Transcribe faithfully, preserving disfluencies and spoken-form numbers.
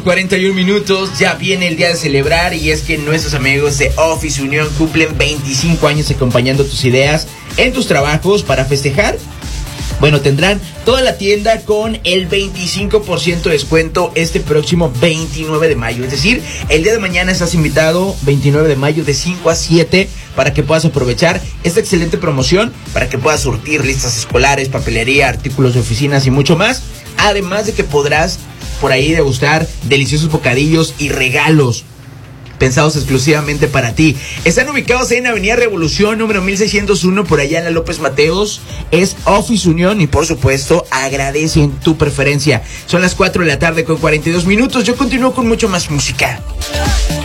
cuarenta y un minutos, ya viene el día de celebrar y es que nuestros amigos de Office Union cumplen veinticinco años acompañando tus ideas en tus trabajos. Para festejar, bueno, tendrán toda la tienda con el veinticinco por ciento de descuento este próximo veintinueve de mayo. Es decir, el día de mañana estás invitado, veintinueve de mayo, de cinco a siete, para que puedas aprovechar esta excelente promoción, para que puedas surtir listas escolares, papelería, artículos de oficinas y mucho más. Además de que podrás por ahí degustar deliciosos bocadillos y regalos pensados exclusivamente para ti. Están ubicados en Avenida Revolución, número mil seiscientos uno, por allá en la López Mateos. Es Office Union y, por supuesto, agradecen tu preferencia. Son las cuatro de la tarde con cuarenta y dos minutos. Yo continúo con mucho más música.